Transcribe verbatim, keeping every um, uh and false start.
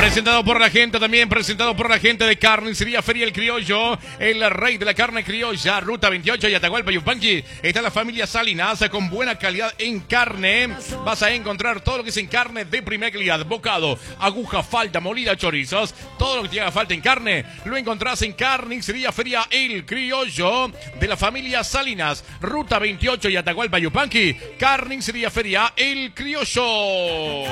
Presentado por la gente también, presentado por la gente de Carnicería Feria El Criollo, el rey de la carne criolla, Ruta veintiocho y Atahualpa Yupanqui. Está la familia Salinas con buena calidad en carne. Vas a encontrar todo lo que es en carne de primera calidad, bocado, aguja, falta, molida, chorizos, todo lo que te haga falta en carne, lo encontrás en Carnicería Feria El Criollo de la familia Salinas, Ruta veintiocho y Atahualpa Yupanqui. Carnicería Feria El Criollo.